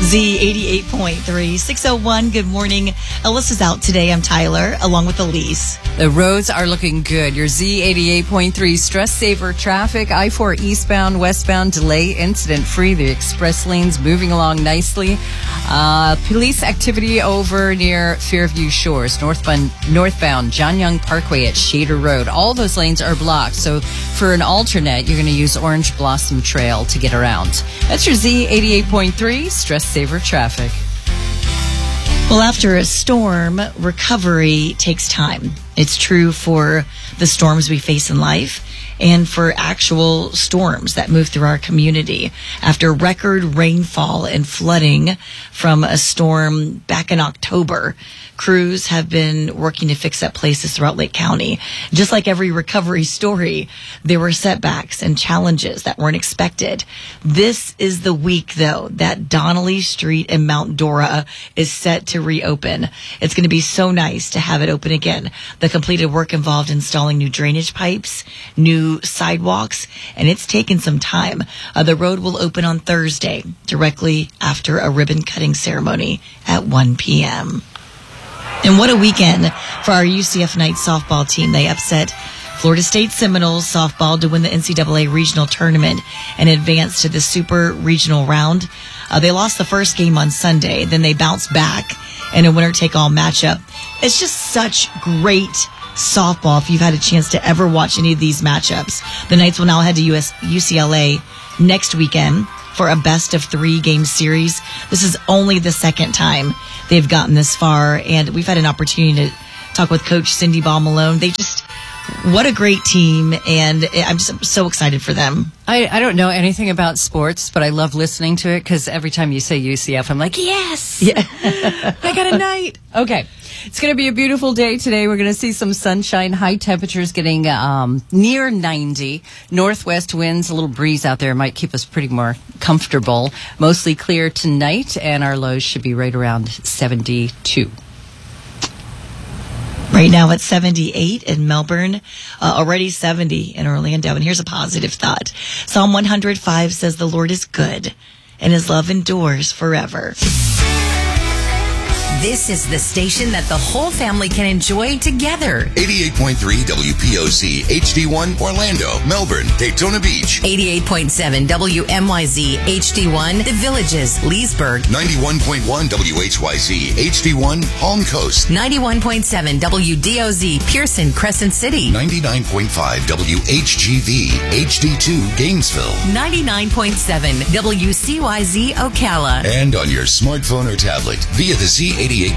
Z88.3, 601, good morning. Alyssa's out today. I'm Tyler, along with Elise. The roads are looking good. Your Z88.3 stress saver traffic, I-4 eastbound, westbound, delay incident free. The express lanes moving along nicely. Police activity over near Fairview Shores, northbound John Young Parkway at Shader Road. All those lanes are blocked. So for an alternate, you're going to use Orange Blossom Trail to get around. That's your Z88.3 stress saver traffic. Well, after a storm, recovery takes time. It's true for the storms we face in life and for actual storms that move through our community. After record rainfall and flooding from a storm back in October, crews have been working to fix up places throughout Lake County. Just like every recovery story, there were setbacks and challenges that weren't expected. This is the week, though, that Donnelly Street in Mount Dora is set to reopen. It's going to be so nice to have it open again. The completed work involved installing new drainage pipes, new sidewalks, and it's taken some time. The road will open on Thursday, directly after a ribbon cutting ceremony at 1 p.m. And what a weekend for our UCF Knights softball team. They upset Florida State Seminoles softball to win the NCAA regional tournament and advance to the super regional round. They lost the first game on Sunday. Then they bounced back in a winner-take-all matchup. It's just such great softball if you've had a chance to ever watch any of these matchups. The Knights will now head to UCLA next weekend for a best-of-3 game series. This is only the second time they've gotten this far, and we've had an opportunity to talk with Coach Cindy Ball Malone. What a great team, and I'm just so excited for them. I don't know anything about sports, but I love listening to it because every time you say UCF, I'm like, yes! Yeah. I got a night! Okay. It's going to be a beautiful day today. We're going to see some sunshine, high temperatures getting near 90. Northwest winds, a little breeze out there might keep us pretty more comfortable. Mostly clear tonight, and our lows should be right around 72. Right now it's 78 in Melbourne, already 70 in Orlando. And here's a positive thought. Psalm 105 says the Lord is good and his love endures forever. This is the station that the whole family can enjoy together. 88.3 WPOC, HD1, Orlando, Melbourne, Daytona Beach. 88.7 WMYZ, HD1, The Villages, Leesburg. 91.1 WHYZ, HD1, Palm Coast. 91.7 WDOZ, Pearson, Crescent City. 99.5 WHGV, HD2, Gainesville. 99.7 WCYZ, Ocala. And on your smartphone or tablet via the Z88